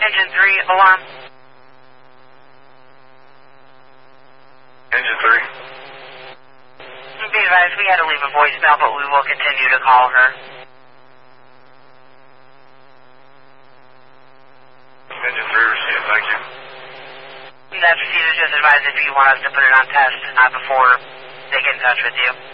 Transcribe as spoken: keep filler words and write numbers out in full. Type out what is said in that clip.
Engine three, alarm. Engine three. Be advised, we had to leave a voicemail, but we will continue to call her. Engine three received, thank you. That's received. Just advised if you want us to put it on test, not before they get in touch with you.